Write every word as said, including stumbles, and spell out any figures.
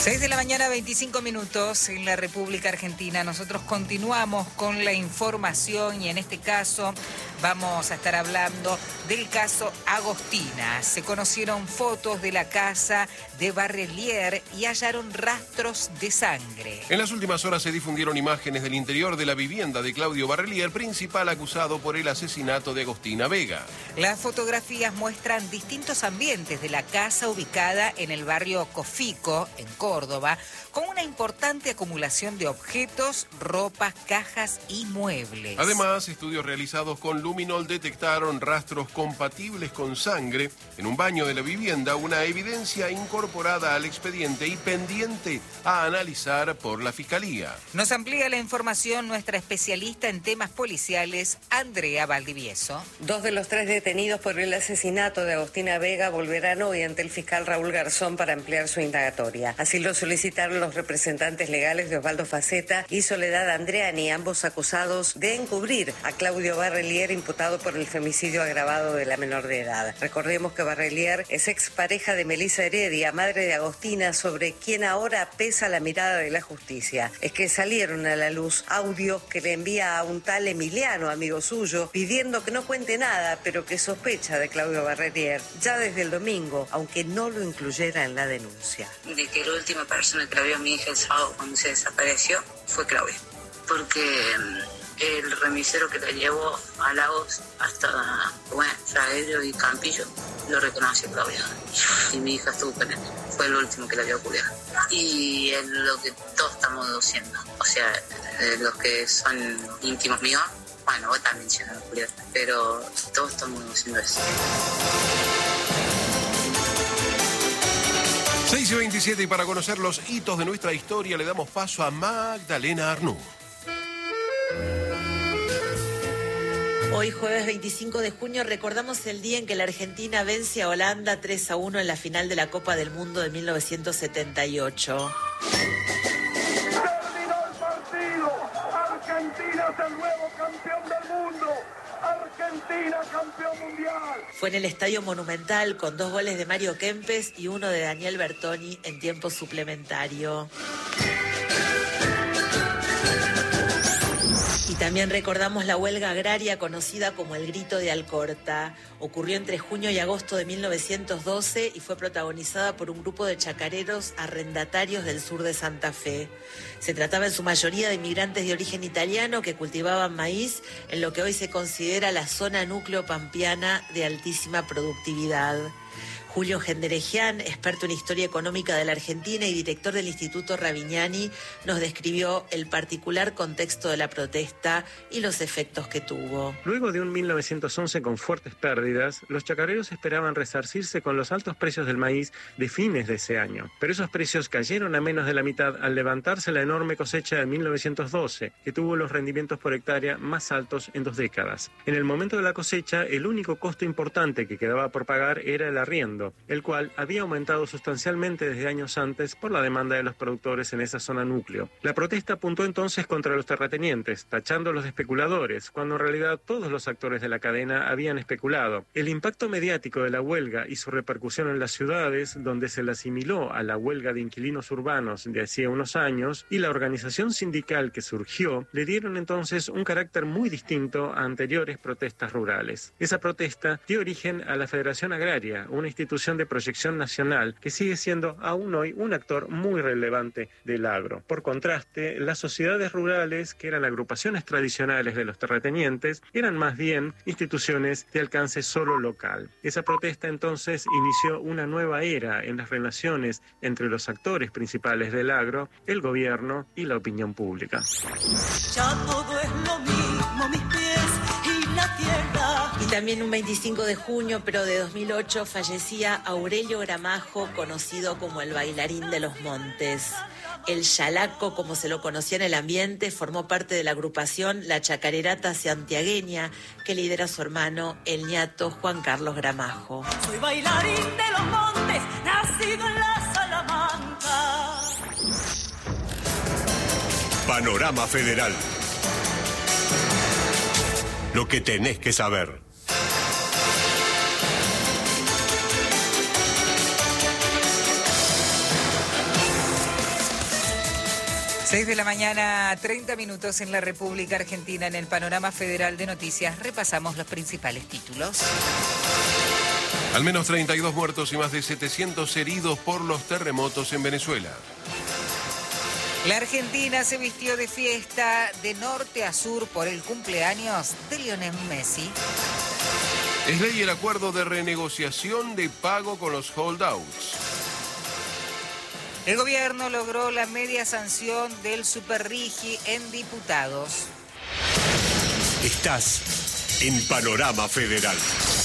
seis de la mañana, veinticinco minutos en la República Argentina. Nosotros continuamos con la información y en este caso vamos a estar hablando del caso Agostina. Se conocieron fotos de la casa de Barrelier y hallaron rastros de sangre. En las últimas horas se difundieron imágenes del interior de la vivienda de Claudio Barrelier, principal acusado por el asesinato de Agostina Vega. Las fotografías muestran distintos ambientes de la casa ubicada en el barrio Cofico, en Córdoba, con una importante acumulación de objetos, ropas, cajas y muebles. Además, estudios realizados con luminol detectaron rastros compatibles con sangre en un baño de la vivienda, una evidencia incorporada al expediente y pendiente a analizar por la Fiscalía. Nos amplía la información nuestra especialista en temas policiales, Andrea Valdivieso. Dos de los tres detenidos por el asesinato de Agostina Vega volverán hoy ante el fiscal Raúl Garzón para ampliar su indagatoria. Así lo solicitaron los representantes legales de Osvaldo Faceta y Soledad Andreani, ambos acusados de encubrir a Claudio Barrelier, imputado por el femicidio agravado de la menor de edad. Recordemos que Barrelier es expareja de Melissa Heredia, madre de Agostina, sobre quien ahora pesa la mirada de la justicia. Es que salieron a la luz audios que le envía a un tal Emiliano, amigo suyo, pidiendo que no cuente nada, pero que sospecha de Claudio Barrelier ya desde el domingo, aunque no lo incluyera en la denuncia. De que la última persona que la vio a mi hija el sábado cuando se desapareció fue Claudio, porque el remisero que la llevó a Lagos hasta bueno, Saedo y Campillo lo reconoció Claudio, y mi hija estuvo con él, fue el último que la vio a Julián. Y es lo que todos estamos deduciendo, o sea, eh, los que son íntimos míos, bueno, vos también mencionas a Julián, pero todos estamos deduciendo eso. seis y veintisiete, y para conocer los hitos de nuestra historia le damos paso a Magdalena Arnú. Hoy, jueves veinticinco de junio, recordamos el día en que la Argentina vence a Holanda tres a uno en la final de la Copa del Mundo de mil novecientos setenta y ocho. Terminó el partido. Argentina es el nuevo campeón del mundo. Argentina, campeón mundial. Fue en el Estadio Monumental con dos goles de Mario Kempes y uno de Daniel Bertoni en tiempo suplementario. Y también recordamos la huelga agraria conocida como el Grito de Alcorta. Ocurrió entre junio y agosto de mil novecientos doce y fue protagonizada por un grupo de chacareros arrendatarios del sur de Santa Fe. Se trataba en su mayoría de inmigrantes de origen italiano que cultivaban maíz en lo que hoy se considera la zona núcleo pampeana de altísima productividad. Julio Genderegian, experto en historia económica de la Argentina y director del Instituto Ravignani, nos describió el particular contexto de la protesta y los efectos que tuvo. Luego de un mil novecientos once con fuertes pérdidas, los chacareros esperaban resarcirse con los altos precios del maíz de fines de ese año. Pero esos precios cayeron a menos de la mitad al levantarse la enorme cosecha de mil novecientos doce, que tuvo los rendimientos por hectárea más altos en dos décadas. En el momento de la cosecha, el único costo importante que quedaba por pagar era el arriendo, el cual había aumentado sustancialmente desde años antes por la demanda de los productores en esa zona núcleo. La protesta apuntó entonces contra los terratenientes, tachándolos de especuladores, cuando en realidad todos los actores de la cadena habían especulado. El impacto mediático de la huelga y su repercusión en las ciudades, donde se la asimiló a la huelga de inquilinos urbanos de hacía unos años, y la organización sindical que surgió, le dieron entonces un carácter muy distinto a anteriores protestas rurales. Esa protesta dio origen a la Federación Agraria, una institución de proyección nacional que sigue siendo aún hoy un actor muy relevante del agro. Por contraste, las sociedades rurales, que eran agrupaciones tradicionales de los terratenientes, eran más bien instituciones de alcance solo local. Esa protesta entonces inició una nueva era en las relaciones entre los actores principales del agro, el gobierno y la opinión pública. Ya todo es lo mismo, mis pies y la tierra. Y también un veinticinco de junio, pero de dos mil ocho, fallecía Aurelio Gramajo, conocido como el bailarín de los montes. El Yalaco, como se lo conocía en el ambiente, formó parte de la agrupación La Chacarerata Santiagueña, que lidera su hermano, el ñato Juan Carlos Gramajo. Soy bailarín de los montes, nacido en la Salamanca. Panorama Federal. Lo que tenés que saber. seis de la mañana, treinta minutos en la República Argentina. En el Panorama Federal de Noticias repasamos los principales títulos. Al menos treinta y dos muertos y más de setecientos heridos por los terremotos en Venezuela. La Argentina se vistió de fiesta de norte a sur por el cumpleaños de Lionel Messi. Es ley el acuerdo de renegociación de pago con los holdouts. El gobierno logró la media sanción del Superrigi en diputados. Estás en Panorama Federal.